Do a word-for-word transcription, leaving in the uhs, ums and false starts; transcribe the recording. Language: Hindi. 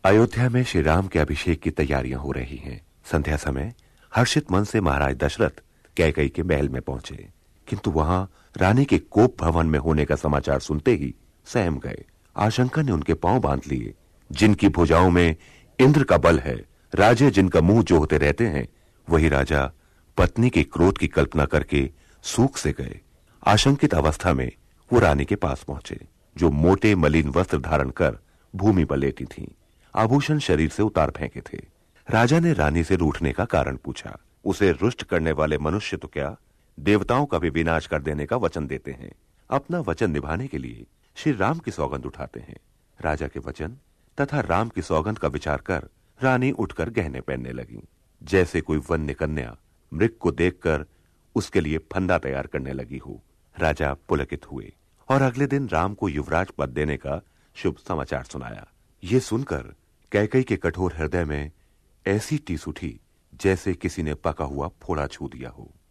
अयोध्या में श्री राम के अभिषेक की तैयारियां हो रही हैं। संध्या समय हर्षित मन से महाराज दशरथ कैकेयी के महल में पहुंचे, किंतु वहां रानी के कोप भवन में होने का समाचार सुनते ही सहम गए। आशंका ने उनके पांव बांध लिए। जिनकी भुजाओं में इंद्र का बल है, राजे जिनका मुंह जोहते रहते हैं, वही राजा पत्नी के क्रोध की कल्पना करके सूख से गए। आशंकित अवस्था में वो रानी के पास पहुंचे, जो मोटे मलिन वस्त्र धारण कर भूमि पर लेटी थीं। आभूषण शरीर से उतार फेंके थे। राजा ने रानी से रूठने का कारण पूछा। उसे रुष्ट करने वाले मनुष्य तो क्या, देवताओं का भी विनाश कर देने का वचन देते हैं। अपना वचन निभाने के लिए श्री राम की सौगंध उठाते हैं। राजा के वचन तथा राम की सौगंध का विचार कर रानी उठकर गहने पहनने लगी। जैसे कोई वन्य कन्या मृग को देखकर उसके लिए फंदा तैयार करने लगी हो। राजा पुलकित हुए और अगले दिन राम को युवराज पद देने का शुभ समाचार सुनाया। ये सुनकर कैकेयी के कठोर हृदय में ऐसी टीस उठी जैसे किसी ने पका हुआ फोड़ा छू दिया हो।